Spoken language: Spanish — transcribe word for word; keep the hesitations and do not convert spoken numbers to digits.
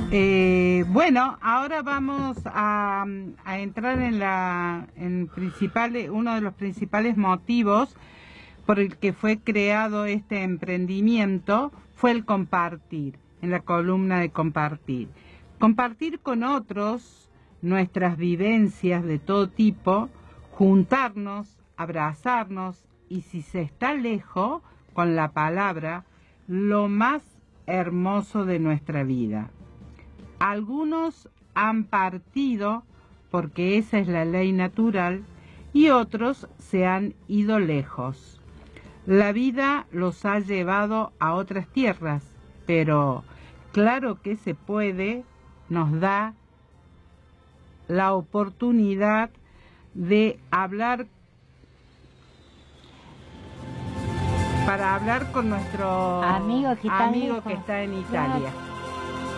Eh, bueno, ahora vamos a, a entrar en la en principales, uno de los principales motivos por el que fue creado este emprendimiento fue el compartir, en la columna de compartir. Compartir con otros nuestras vivencias de todo tipo, juntarnos, abrazarnos y si se está lejos, con la palabra, lo más hermoso de nuestra vida. Algunos han partido porque esa es la ley natural y otros se han ido lejos. La vida los ha llevado a otras tierras, pero claro que se puede, nos da la oportunidad de hablar, para hablar con nuestro amigo que está, amigo que está en Italia. Claro.